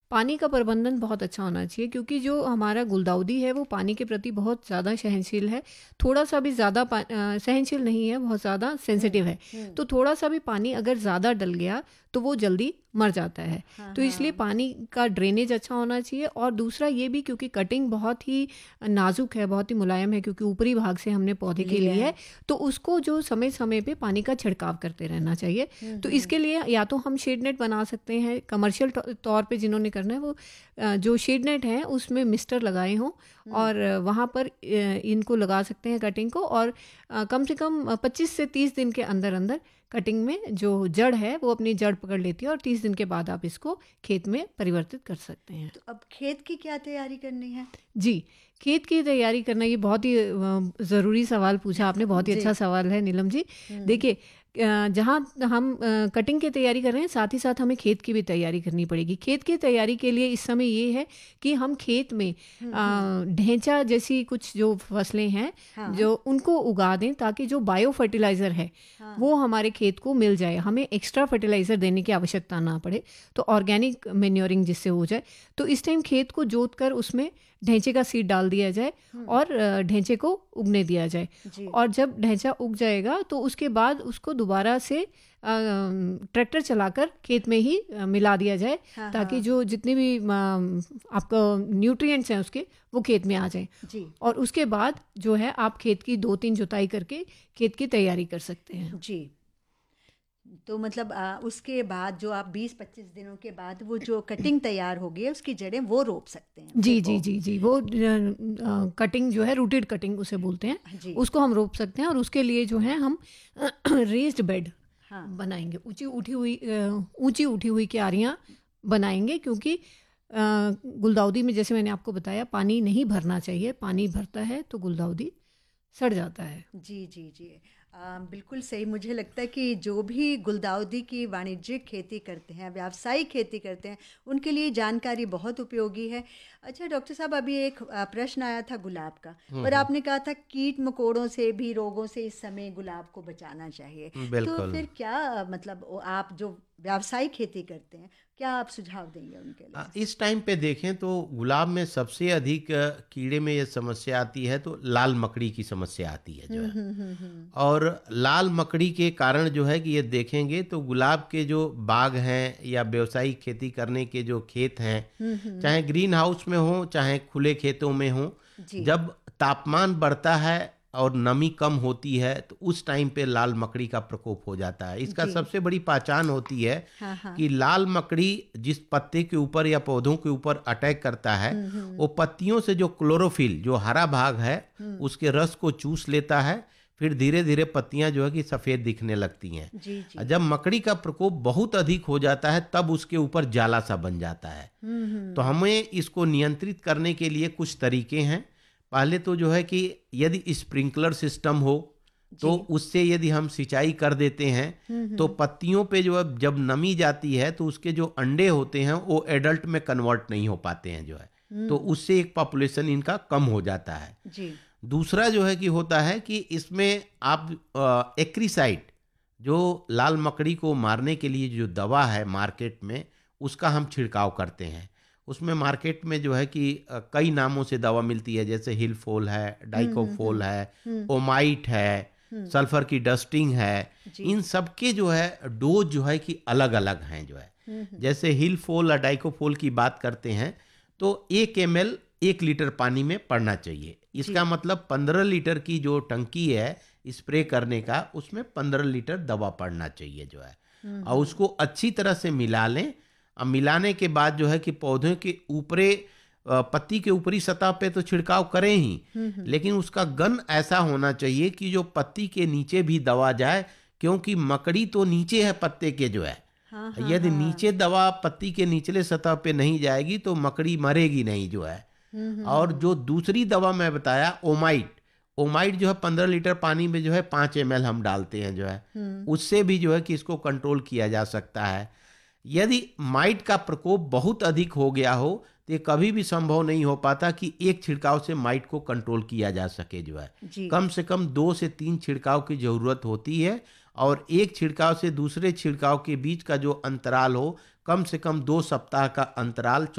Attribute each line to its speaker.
Speaker 1: पानी का प्रबंधन बहुत अच्छा होना चाहिए, क्योंकि जो हमारा गुलदाउदी है वो पानी के प्रति बहुत ज़्यादा सहनशील है। थोड़ा सा भी ज़्यादा सहनशील नहीं है, बहुत ज़्यादा सेंसिटिव है। तो थोड़ा सा भी पानी अगर ज़्यादा डल गया तो वो जल्दी मर जाता है। तो इसलिए पानी का ड्रेनेज अच्छा होना चाहिए। और दूसरा ये भी, क्योंकि कटिंग बहुत ही नाजुक है, बहुत ही मुलायम है, क्योंकि ऊपरी भाग से हमने पौधे के लिए है, तो उसको जो समय समय पे पानी का छिड़काव करते रहना चाहिए। तो इसके लिए या तो हम शेड नेट बना सकते हैं, कमर्शियल तौर पे जिन्होंने करना है वो जो शेड नेट है उसमें मिस्टर लगाए हों और वहाँ पर इनको लगा सकते हैं कटिंग को। और कम से कम 25 से 30 दिन के अंदर अंदर कटिंग में जो जड़ है वो अपनी जड़ पकड़ लेती है और 30 दिन के बाद आप इसको खेत में परिवर्तित कर सकते हैं।
Speaker 2: तो अब खेत की क्या तैयारी करनी है?
Speaker 1: जी, खेत की तैयारी करना, ये बहुत ही ज़रूरी सवाल पूछा आपने, बहुत ही अच्छा सवाल है नीलम जी। देखिए, जहाँ हम कटिंग की तैयारी कर रहे हैं, साथ ही साथ हमें खेत की भी तैयारी करनी पड़ेगी। खेत की तैयारी के लिए इस समय ये है कि हम खेत में ढेंचा जैसी कुछ जो फसलें हैं जो उनको उगा दें, ताकि जो बायो फर्टिलाइज़र है वो हमारे खेत को मिल जाए, हमें एक्स्ट्रा फर्टिलाइज़र देने की आवश्यकता ना पड़े। तो ऑर्गेनिक मैन्योरिंग जिससे हो जाए, तो इस टाइम खेत को जोत कर उसमें ढेंचे का सीड डाल दिया जाए और ढेंचे को उगने दिया जाए। और जब ढेंचा उग जाएगा तो उसके बाद उसको दोबारा से ट्रैक्टर चलाकर खेत में ही मिला दिया जाए, ताकि जो जितने भी आपका न्यूट्रिएंट्स हैं उसके वो खेत में आ जाएं। और उसके बाद जो है आप खेत की 2-3 जुताई करके खेत की तैयारी कर सकते हैं।
Speaker 2: जी, तो मतलब उसके बाद जो आप 20-25 दिनों के बाद वो जो कटिंग तैयार होगी है उसकी जड़ें वो रोप सकते हैं।
Speaker 1: जी जी जी जी, वो कटिंग जो है रूटेड कटिंग उसे बोलते हैं, उसको हम रोप सकते हैं। और उसके लिए जो है हम रेज्ड बेड बनाएंगे, ऊंची उठी हुई क्यारियां बनाएंगे, क्योंकि गुलदाउदी में जैसे मैंने आपको बताया पानी नहीं भरना चाहिए, पानी भरता है तो गुलदाउदी सड़ जाता है।
Speaker 2: जी जी जी, बिल्कुल सही। मुझे लगता है कि जो भी गुलदाउदी की वाणिज्यिक खेती करते हैं, व्यावसायिक खेती करते हैं, उनके लिए जानकारी बहुत उपयोगी है। अच्छा डॉक्टर साहब, अभी एक प्रश्न आया था गुलाब का, और आपने कहा था कीट मकोड़ों से भी, रोगों से इस समय गुलाब को बचाना चाहिए। तो फिर क्या मतलब आप जो व्यावसायिक खेती करते हैं, क्या आप सुझाव देंगे उनके लिए?
Speaker 3: इस टाइम पे देखें तो गुलाब में सबसे अधिक कीड़े में ये समस्या आती है तो लाल मकड़ी की समस्या आती है जो है। और लाल मकड़ी के कारण जो है कि ये देखेंगे तो गुलाब के जो बाग हैं या व्यावसायिक खेती करने के जो खेत हैं, चाहे ग्रीन हाउस में हो चाहे खुले खेतों में हो, जब तापमान बढ़ता है और नमी कम होती है तो उस टाइम पे लाल मकड़ी का प्रकोप हो जाता है। इसका सबसे बड़ी पहचान होती है कि लाल मकड़ी जिस पत्ते के ऊपर या पौधों के ऊपर अटैक करता है, वो पत्तियों से जो क्लोरोफिल, जो हरा भाग है, उसके रस को चूस लेता है। फिर धीरे धीरे पत्तियां जो है कि सफेद दिखने लगती हैं। जब मकड़ी का प्रकोप बहुत अधिक हो जाता है तब उसके ऊपर जाला सा बन जाता है। तो हमें इसको नियंत्रित करने के लिए कुछ तरीके हैं। पहले तो जो है कि यदि स्प्रिंकलर सिस्टम हो तो उससे यदि हम सिंचाई कर देते हैं तो पत्तियों पे जो है जब नमी जाती है तो उसके जो अंडे होते हैं वो एडल्ट में कन्वर्ट नहीं हो पाते हैं जो है, तो उससे एक पॉपुलेशन इनका कम हो जाता है। दूसरा जो है कि होता है कि इसमें आप एक्रीसाइड, जो लाल मकड़ी को मारने के लिए जो दवा है मार्केट में, उसका हम छिड़काव करते हैं। उसमें मार्केट में जो है कि कई नामों से दवा मिलती है, जैसे हिलफोल है, डाइकोफोल है, ओमाइट है, सल्फर की डस्टिंग है। इन सब के जो है डोज जो है कि अलग अलग हैं जो है। जैसे हिलफोल और डाइकोफोल की बात करते हैं तो 1 ml 1 लीटर पानी में पड़ना चाहिए। इसका मतलब 15 लीटर की जो टंकी है स्प्रे करने का, उसमें 15 लीटर दवा पड़ना चाहिए जो है। और उसको अच्छी तरह से मिला लें। अब मिलाने के बाद जो है कि पौधों के ऊपरे पत्ती के ऊपरी सतह पे तो छिड़काव करें ही, लेकिन उसका गन ऐसा होना चाहिए कि जो पत्ती के नीचे भी दवा जाए, क्योंकि मकड़ी तो नीचे है पत्ते के जो है। यदि नीचे दवा पत्ती के निचले सतह पे नहीं जाएगी तो मकड़ी मरेगी नहीं जो है। और जो दूसरी दवा मैं बताया ओमाइट जो है 15 लीटर पानी में जो है 5 ml हम डालते हैं जो है, उससे भी जो है कि इसको कंट्रोल किया जा सकता है। यदि माइट का प्रकोप बहुत अधिक हो गया हो तो ये कभी भी संभव नहीं हो पाता कि एक छिड़काव से माइट को कंट्रोल किया जा सके जो है। कम से कम 2 से 3 छिड़काव की जरूरत होती है, और एक छिड़काव से दूसरे छिड़काव के बीच का जो अंतराल हो, कम से कम 2 सप्ताह का अंतराल